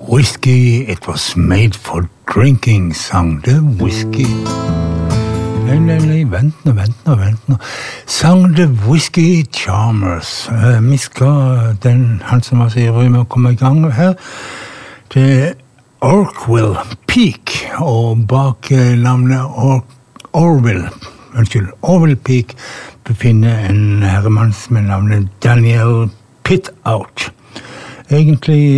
Whiskey, it was made for drinking, sang The Whiskey. Nei, vent nå. Sang The Whiskey Charmers. Vi skal, han som var så ivrig med å komme i gang her, til Orville Peak, og bak navnet Orville Peak befinner en herremann med navnet Daniel Pitout. Egentlig